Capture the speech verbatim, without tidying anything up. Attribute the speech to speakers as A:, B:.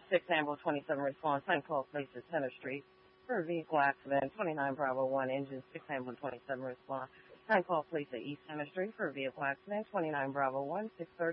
A: six Ambo twenty-seven response, Saint Paul Place at Center Street for a vehicle accident. twenty-nine Bravo one engine, six Ambo twenty-seven response, Saint Paul Place at East Center Street for a vehicle accident. twenty-nine Bravo one, six thirty.